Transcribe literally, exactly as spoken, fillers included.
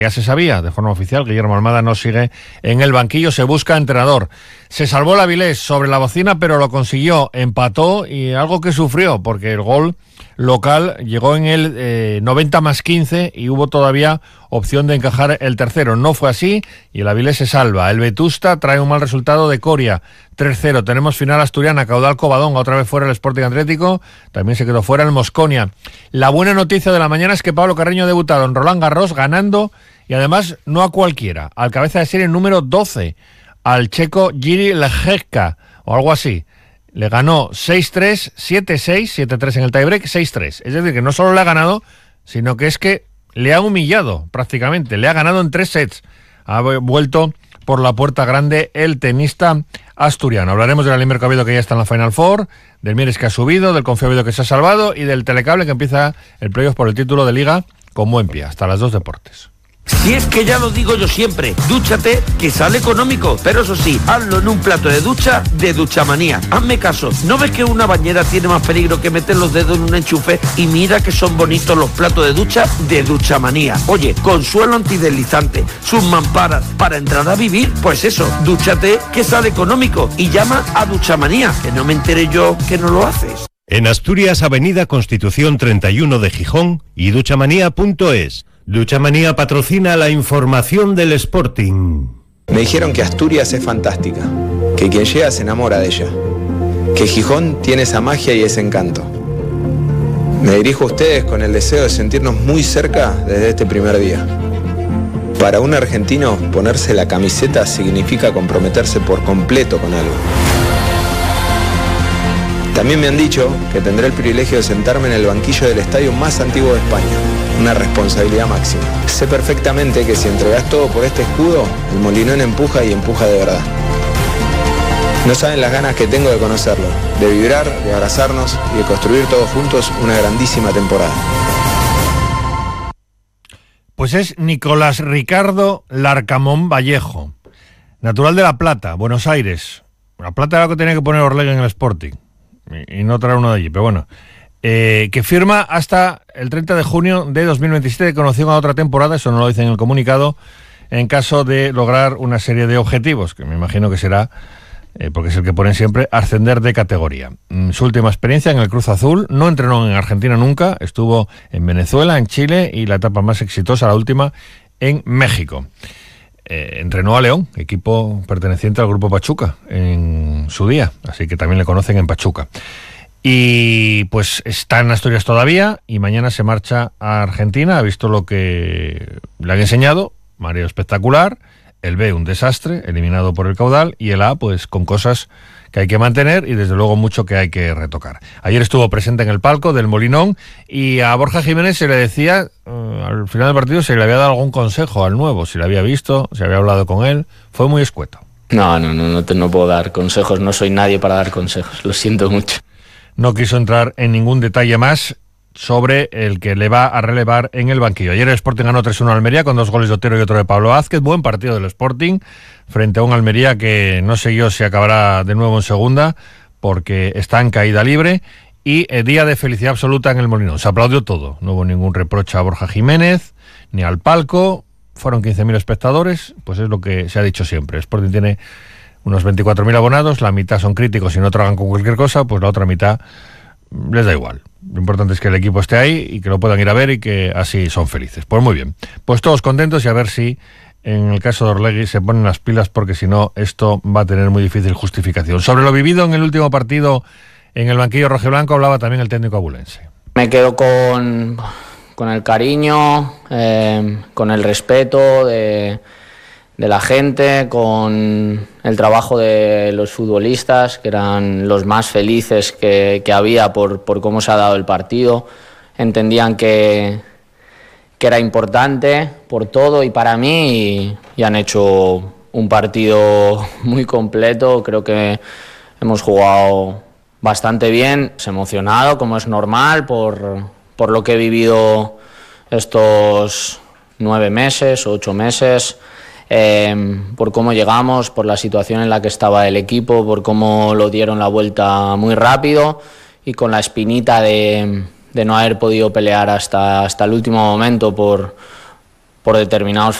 Ya se sabía, de forma oficial, Guillermo Almada no sigue en el banquillo, se busca entrenador. Se salvó el Avilés sobre la bocina, pero lo consiguió, empató y algo que sufrió, porque el gol local llegó en el eh, noventa más quince y hubo todavía opción de encajar el tercero. No fue así y el Avilés se salva. El Vetusta trae un mal resultado de Coria, tres cero. Tenemos final asturiana, Caudal Covadonga, otra vez fuera el Sporting Atlético, también se quedó fuera el Mosconia. La buena noticia de la mañana es que Pablo Carreño ha debutado en Roland Garros ganando, y además no a cualquiera, al cabeza de serie número doce, al checo Jiří Lehečka, o algo así. Le ganó seis tres, siete seis, siete tres en el tiebreak, seis tres. Es decir, que no solo le ha ganado, sino que es que le ha humillado prácticamente. Le ha ganado en tres sets. Ha vuelto por la puerta grande el tenista asturiano. Hablaremos del Alimer Oviedo, que ya está en la Final Four, del Mieres, que ha subido, del Confía Oviedo, que se ha salvado, y del Telecable, que empieza el playoff por el título de Liga con buen pie. Hasta las dos, deportes. Si es que ya lo digo yo siempre, dúchate, que sale económico, pero eso sí, hazlo en un plato de ducha de Duchamanía. Hazme caso, ¿no ves que una bañera tiene más peligro que meter los dedos en un enchufe? Y mira que son bonitos los platos de ducha de Duchamanía. Oye, con suelo antideslizante, sus mamparas, para entrar a vivir, pues eso, dúchate, que sale económico, y llama a Duchamanía, que no me enteré yo que no lo haces. En Asturias, Avenida Constitución treinta y uno de Gijón y duchamanía punto es. Duchamanía patrocina la información del Sporting. Me dijeron que Asturias es fantástica, que quien llega se enamora de ella, que Gijón tiene esa magia y ese encanto. Me dirijo a ustedes con el deseo de sentirnos muy cerca desde este primer día. Para un argentino, ponerse la camiseta significa comprometerse por completo con algo. También me han dicho que tendré el privilegio de sentarme en el banquillo del estadio más antiguo de España. Una responsabilidad máxima. Sé perfectamente que si entregas todo por este escudo, el Molinón empuja y empuja de verdad. No saben las ganas que tengo de conocerlo, de vibrar, de abrazarnos y de construir todos juntos una grandísima temporada. Pues es Nicolás Ricardo Larcamón Vallejo, natural de La Plata, Buenos Aires. La Plata era lo que tenía que poner Orlega en el Sporting y no traer uno de allí, pero bueno. Eh, que firma hasta el treinta de junio de dos mil veintisiete, con opción a otra temporada, eso no lo dice en el comunicado, en caso de lograr una serie de objetivos, que me imagino que será, eh, porque es el que ponen siempre, ascender de categoría. Mm, su última experiencia en el Cruz Azul, no entrenó en Argentina nunca, estuvo en Venezuela, en Chile, y la etapa más exitosa, la última, en México. Eh, entrenó a León, equipo perteneciente al Grupo Pachuca, en su día, así que también le conocen en Pachuca. Y pues está en Asturias todavía y mañana se marcha a Argentina. Ha visto lo que le han enseñado, mareo espectacular, el B un desastre, eliminado por el Caudal, y el A pues con cosas que hay que mantener y desde luego mucho que hay que retocar. Ayer estuvo presente en el palco del Molinón y a Borja Jiménez se le decía, uh, al final del partido, si le había dado algún consejo al nuevo, si le había visto, si había hablado con él. Fue muy escueto. No, no, no, no, te, no puedo dar consejos, no soy nadie para dar consejos, lo siento mucho. No quiso entrar en ningún detalle más sobre el que le va a relevar en el banquillo. Ayer el Sporting ganó tres uno a Almería con dos goles de Otero y otro de Pablo Vázquez. Buen partido del Sporting frente a un Almería que no sé yo si acabará de nuevo en segunda, porque está en caída libre. Y eh, día de felicidad absoluta en el Molinón. Se aplaudió todo. No hubo ningún reproche a Borja Jiménez ni al palco. Fueron quince mil espectadores. Pues es lo que se ha dicho siempre. El Sporting tiene unos veinticuatro mil abonados, la mitad son críticos y no tragan con cualquier cosa, pues la otra mitad les da igual. Lo importante es que el equipo esté ahí y que lo puedan ir a ver y que así son felices. Pues muy bien, pues todos contentos y a ver si en el caso de Orlegui se ponen las pilas, porque si no esto va a tener muy difícil justificación. Sobre lo vivido en el último partido en el banquillo rojiblanco hablaba también el técnico abulense. Me quedo con, con el cariño, eh, con el respeto de... de la gente, con el trabajo de los futbolistas, que eran los más felices que, que había por, por cómo se ha dado el partido. Entendían que, que era importante por todo y para mí, y, y han hecho un partido muy completo. Creo que hemos jugado bastante bien, emocionado, como es normal, por, por lo que he vivido estos nueve meses, ocho meses. Eh, por cómo llegamos, por la situación en la que estaba el equipo, por cómo lo dieron la vuelta muy rápido y con la espinita de, de no haber podido pelear hasta, hasta el último momento por, por determinados